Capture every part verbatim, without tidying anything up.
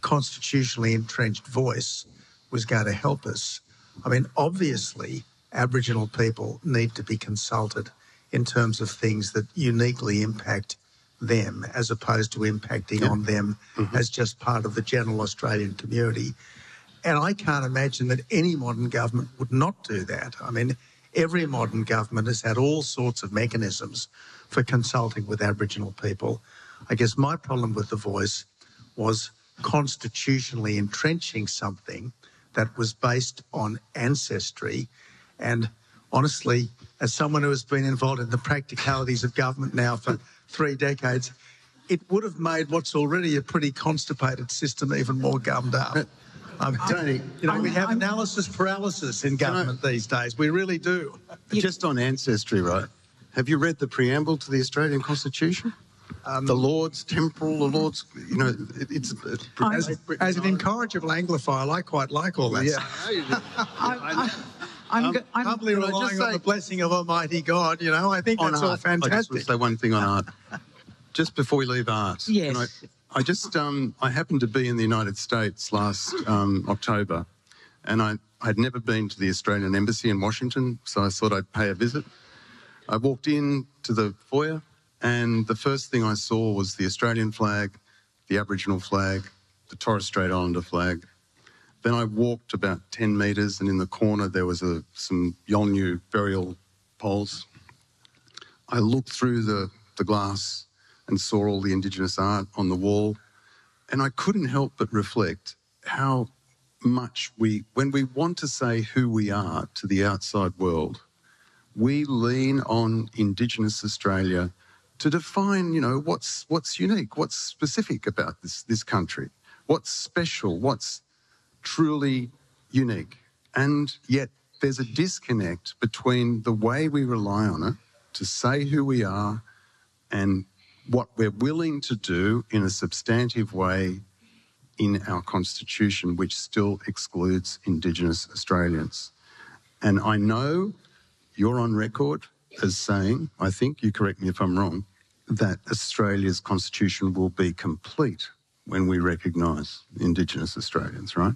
constitutionally entrenched voice was going to help us. I mean, obviously, Aboriginal people need to be consulted in terms of things that uniquely impact them as opposed to impacting yeah. on them mm-hmm. as just part of the general Australian community. And I can't imagine that any modern government would not do that. I mean, every modern government has had all sorts of mechanisms for consulting with Aboriginal people. I guess my problem with the Voice was constitutionally entrenching something that was based on ancestry. And honestly, as someone who has been involved in the practicalities of government now for three decades, it would have made what's already a pretty constipated system even more gummed up. Um, Tony, you know, I'm, we have I'm, analysis paralysis in government I, these days. We really do. Just on ancestry, right? Have you read the preamble to the Australian Constitution? Um, the Lord's temporal, the Lord's, you know, it, it's... it's as, as an incorrigible Anglophile, I quite like all that yeah. stuff. I, I'm, um, I'm humbly relying on say, the blessing of Almighty God, you know, I think that's all art, fantastic. I just want to say one thing on art. Just before we leave art. Yes. I, I just, um, I happened to be in the United States last um, October, and I, I'd never been to the Australian Embassy in Washington, so I thought I'd pay a visit. I walked in to the foyer, and the first thing I saw was the Australian flag, the Aboriginal flag, the Torres Strait Islander flag. Then I walked about ten metres, and in the corner there was a, some Yolngu burial poles. I looked through the, the glass and saw all the Indigenous art on the wall, and I couldn't help but reflect how much we, when we want to say who we are to the outside world, we lean on Indigenous Australia to define, you know, what's what's unique, what's specific about this, this country, what's special, what's truly unique. And yet there's a disconnect between the way we rely on it to say who we are and what we're willing to do in a substantive way in our Constitution, which still excludes Indigenous Australians. And I know you're on record as saying, I think, you correct me if I'm wrong, that Australia's Constitution will be complete when we recognise Indigenous Australians, right?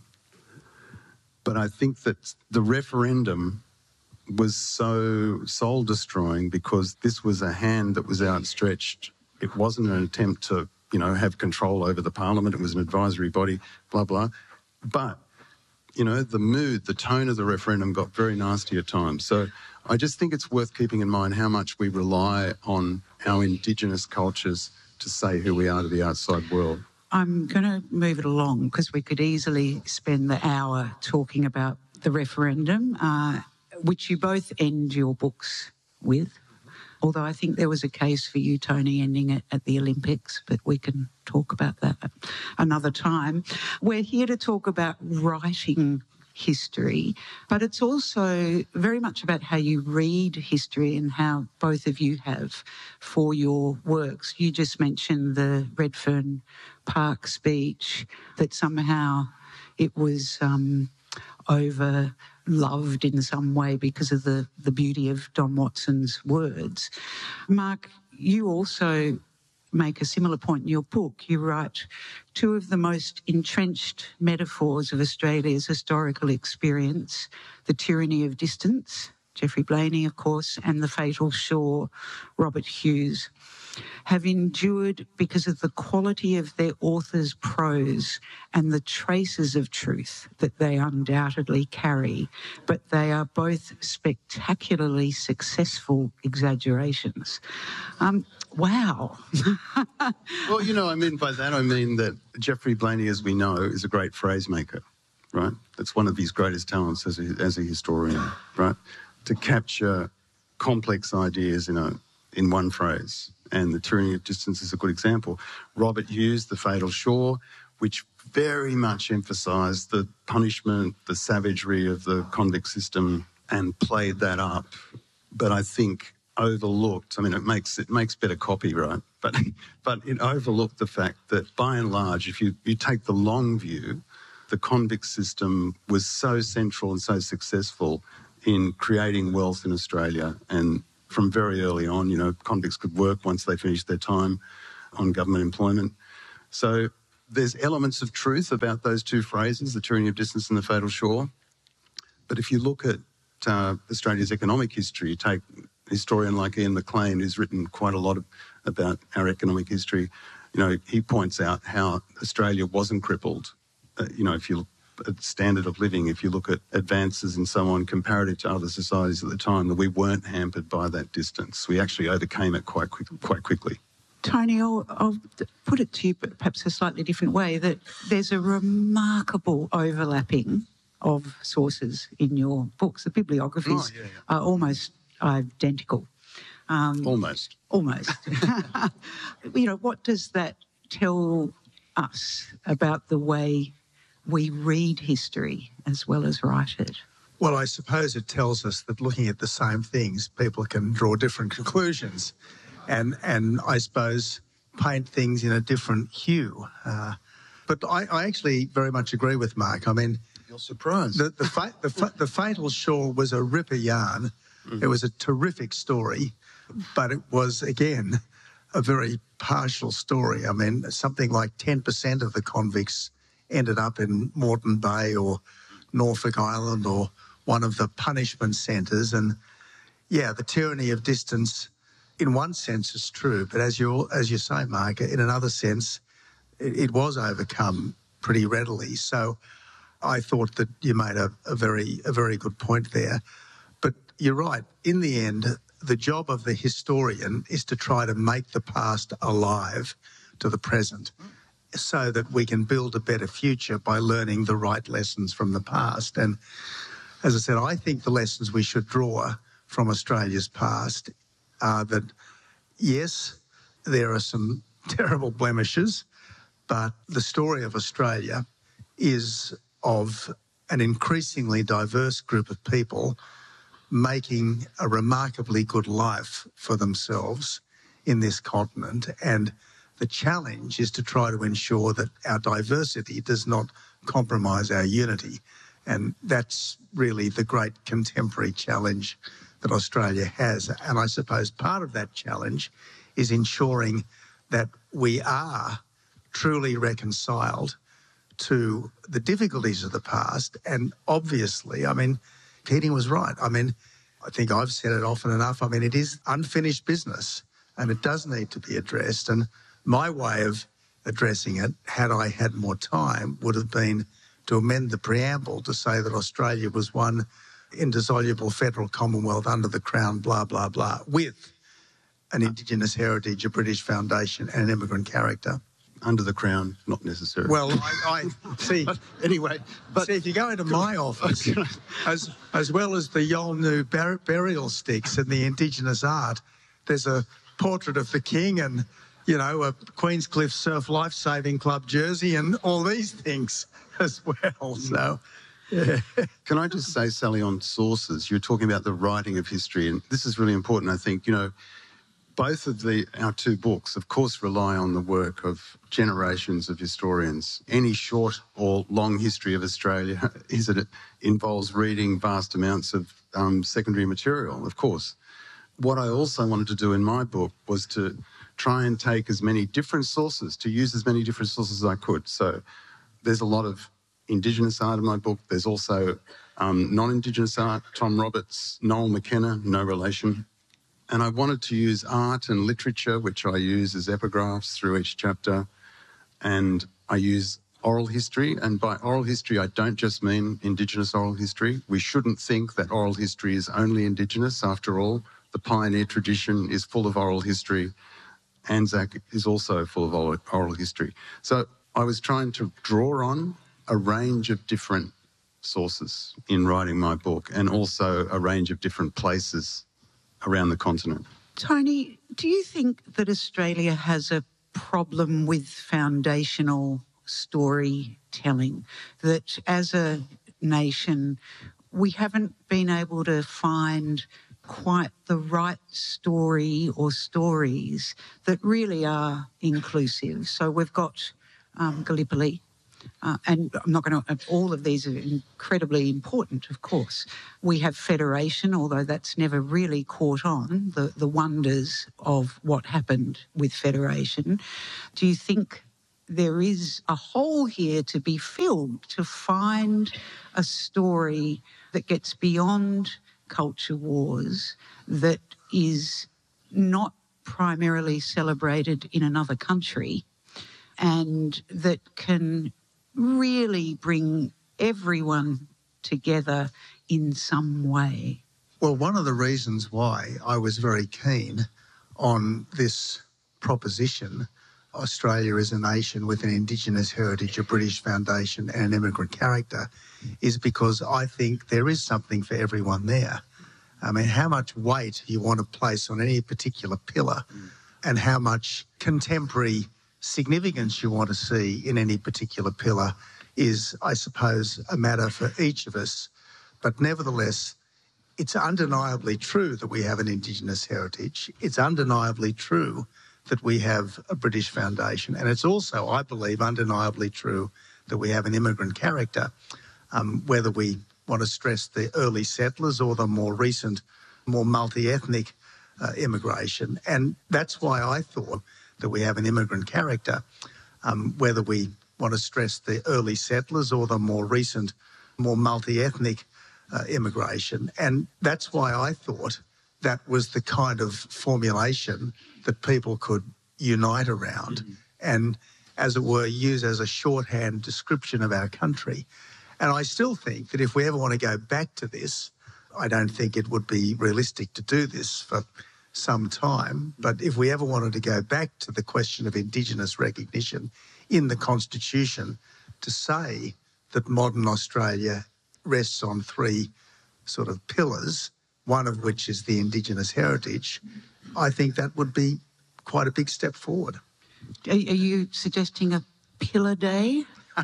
But I think that the referendum was so soul-destroying because this was a hand that was outstretched. It wasn't an attempt to, you know, have control over the parliament. It was an advisory body, blah, blah. But, you know, the mood, the tone of the referendum got very nasty at times. So I just think it's worth keeping in mind how much we rely on our Indigenous cultures to say who we are to the outside world. I'm going to move it along because we could easily spend the hour talking about the referendum, uh, which you both end your books with. Although I think there was a case for you, Tony, ending it at the Olympics, but we can talk about that another time. We're here to talk about writing history, but it's also very much about how you read history and how both of you have for your works. You just mentioned the Redfern Park speech, that somehow it was um, over... loved in some way because of the, the beauty of Don Watson's words. Mark, you also make a similar point in your book. You write, two of the most entrenched metaphors of Australia's historical experience, the tyranny of distance, Geoffrey Blainey, of course, and the fatal shore, Robert Hughes, have endured because of the quality of their authors' prose and the traces of truth that they undoubtedly carry, but they are both spectacularly successful exaggerations. Um, wow. Well, you know, I mean by that I mean that Geoffrey Blainey, as we know, is a great phrase maker, right? That's one of his greatest talents as a, as a historian, right? To capture complex ideas in a in one phrase. And the tyranny of distance is a good example. Robert Hughes, The Fatal Shore, which very much emphasised the punishment, the savagery of the convict system and played that up. But I think overlooked, I mean, it makes it makes better copy, right? But but it overlooked the fact that by and large, if you, you take the long view, the convict system was so central and so successful in creating wealth in Australia. And from very early on, you know, convicts could work once they finished their time on government employment. So there's elements of truth about those two phrases, the tyranny of distance and the fatal shore. But if you look at uh, Australia's economic history, you take a historian like Ian McLean, who's written quite a lot of, about our economic history, you know, he points out how Australia wasn't crippled. Uh, you know, if you look at standard of living, if you look at advances and so on, comparative to other societies at the time, that we weren't hampered by that distance. We actually overcame it quite quick, quite quickly. Tony, I'll, I'll put it to you, but perhaps a slightly different way, that there's a remarkable overlapping of sources in your books. The bibliographies oh, yeah, yeah. are almost identical. Um, almost. Almost. You know, what does that tell us about the way we read history as well as write it? Well, I suppose it tells us that looking at the same things, people can draw different conclusions and, and I suppose, paint things in a different hue. Uh, but I, I actually very much agree with Mark. I mean... You're surprised. The, the, fa- the, fa- the Fatal Shore was a ripper yarn. Mm. It was a terrific story, but it was, again, a very partial story. I mean, something like ten percent of the convicts ended up in Moreton Bay or Norfolk Island or one of the punishment centres. And, yeah, the tyranny of distance, in one sense, is true. But as you as you say, Mark, in another sense, it, it was overcome pretty readily. So I thought that you made a, a very a very good point there. But you're right. In the end, the job of the historian is to try to make the past alive to the present so that we can build a better future by learning the right lessons from the past. And as I said, I think the lessons we should draw from Australia's past are that, yes, there are some terrible blemishes, but the story of Australia is of an increasingly diverse group of people making a remarkably good life for themselves in this continent. And the challenge is to try to ensure that our diversity does not compromise our unity. And that's really the great contemporary challenge that Australia has. And I suppose part of that challenge is ensuring that we are truly reconciled to the difficulties of the past. And obviously, I mean, Keating was right. I mean, I think I've said it often enough. I mean, it is unfinished business and it does need to be addressed. And my way of addressing it, had I had more time, would have been to amend the preamble to say that Australia was one indissoluble federal commonwealth under the Crown, blah, blah, blah, with an Indigenous heritage, a British foundation and an immigrant character. Under the Crown, not necessarily. Well, I, I see. But anyway, but see, if you go into my office, as as well as the Yolngu bur- burial sticks and the Indigenous art, there's a portrait of the King and, you know, a Queenscliff Surf Life Saving Club jersey and all these things as well. So, yeah. Can I just say, Sally, on sources, you're talking about the writing of history, and this is really important, I think. You know, both of the our two books, of course, rely on the work of generations of historians. Any short or long history of Australia is that it involves reading vast amounts of um, secondary material, of course. What I also wanted to do in my book was to try and take as many different sources, to use as many different sources as I could. So there's a lot of Indigenous art in my book. There's also um, non-Indigenous art, Tom Roberts, Noel McKenna, no relation. And I wanted to use art and literature, which I use as epigraphs through each chapter. And I use oral history. And by oral history, I don't just mean Indigenous oral history. We shouldn't think that oral history is only Indigenous. After all, the pioneer tradition is full of oral history. Anzac is also full of oral history. So I was trying to draw on a range of different sources in writing my book, and also a range of different places around the continent. Tony, do you think that Australia has a problem with foundational storytelling, that as a nation we haven't been able to find quite the right story or stories that really are inclusive? So we've got um, Gallipoli, Uh, and I'm not going to, all of these are incredibly important, of course. We have Federation, although that's never really caught on, the, the wonders of what happened with Federation. Do you think there is a hole here to be filled, to find a story that gets beyond culture wars, that is not primarily celebrated in another country, and that can really bring everyone together in some way. Well, one of the reasons why I was very keen on this proposition, Australia is a nation with an Indigenous heritage, a British foundation and an immigrant character, is because I think there is something for everyone there. I mean, how much weight you want to place on any particular pillar and how much contemporary significance you want to see in any particular pillar is, I suppose, a matter for each of us. But nevertheless, it's undeniably true that we have an Indigenous heritage. It's undeniably true that we have a British foundation. And it's also, I believe, undeniably true that we have an immigrant character, um, whether we want to stress the early settlers or the more recent, more multi-ethnic uh, immigration. And that's why I thought that we have an immigrant character, um, whether we want to stress the early settlers or the more recent, more multi-ethnic uh, immigration. And that's why I thought that was the kind of formulation that people could unite around mm-hmm. and, as it were, use as a shorthand description of our country. And I still think that if we ever want to go back to this, I don't think it would be realistic to do this for some time, but if we ever wanted to go back to the question of Indigenous recognition in the Constitution, to say that modern Australia rests on three sort of pillars, one of which is the Indigenous heritage, I think that would be quite a big step forward. Are, are you suggesting a pillar day?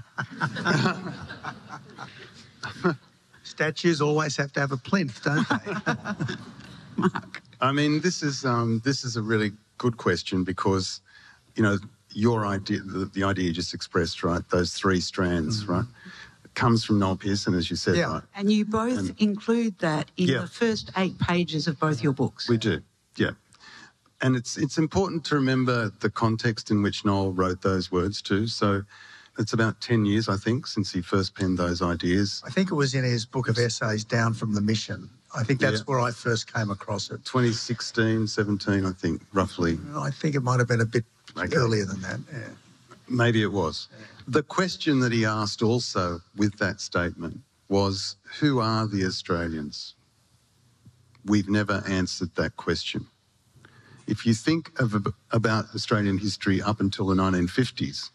Statues always have to have a plinth, don't they? Mark. I mean, this is um, this is a really good question because, you know, your idea, the, the idea you just expressed, right, those three strands, mm-hmm. right, comes from Noel Pearson, as you said, yeah. right? And you both and, include that in yeah. the first eight pages of both your books. We do, yeah. And it's it's important to remember the context in which Noel wrote those words too. So it's about ten years, I think, since he first penned those ideas. I think it was in his book of essays, Down from the Mission. I think that's yeah. where I first came across it. twenty sixteen, seventeen, I think, roughly. I think it might have been a bit okay. earlier than that, yeah. Maybe it was. Yeah. The question that he asked also with that statement was, who are the Australians? We've never answered that question. If you think of about Australian history up until the nineteen fifties,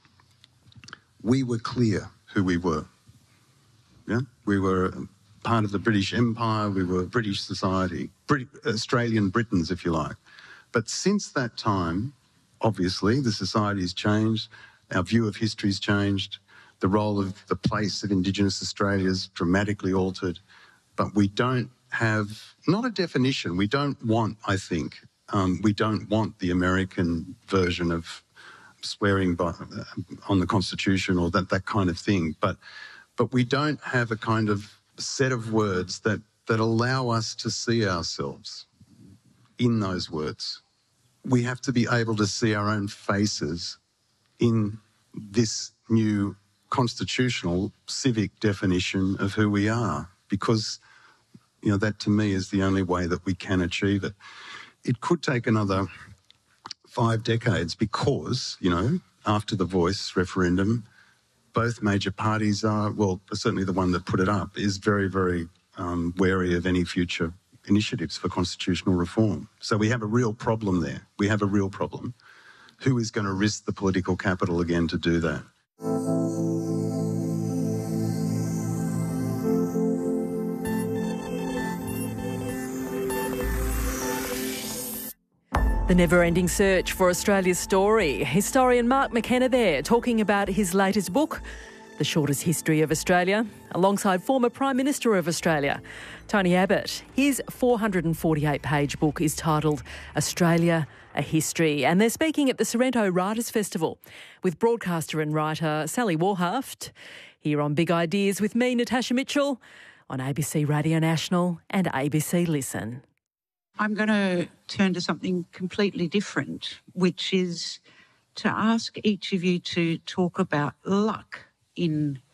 we were clear who we were. Yeah, we were part of the British Empire. We were British society, Brit- Australian Britons, if you like. But since that time, obviously, the society has changed. Our view of history has changed. The role of the place of Indigenous Australia is dramatically altered. But we don't have, not a definition. We don't want, I think, um, we don't want the American version of swearing by, uh, on the Constitution or that that kind of thing. But but we don't have a kind of set of words that, that allow us to see ourselves in those words. We have to be able to see our own faces in this new constitutional civic definition of who we are, because, you know, that to me is the only way that we can achieve it. It could take another five decades because, you know, after the Voice referendum, both major parties are, well, certainly the one that put it up, is very, very um, wary of any future initiatives for constitutional reform. So we have a real problem there. We have a real problem. Who is going to risk the political capital again to do that? The never-ending search for Australia's story. Historian Mark McKenna there talking about his latest book, The Shortest History of Australia, alongside former Prime Minister of Australia, Tony Abbott. His four hundred forty-eight page book is titled Australia, A History, and they're speaking at the Sorrento Writers' Festival with broadcaster and writer Sally Warhaft, here on Big Ideas with me, Natasha Mitchell, on A B C Radio National and A B C Listen. I'm going to turn to something completely different, which is to ask each of you to talk about luck in